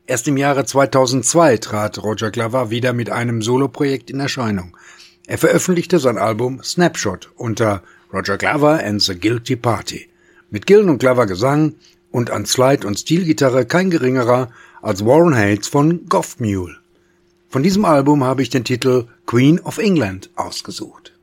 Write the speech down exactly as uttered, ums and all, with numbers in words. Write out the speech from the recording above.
Erst im Jahre zweitausendzwei trat Roger Glover wieder mit einem Soloprojekt in Erscheinung. Er veröffentlichte sein Album Snapshot unter Roger Glover and the Guilty Party. Mit Gillan und Glover Gesang und an Slide- und Steelgitarre kein geringerer als Warren Hayes von Goth Mule. Von diesem Album habe ich den Titel Queen of England ausgesucht.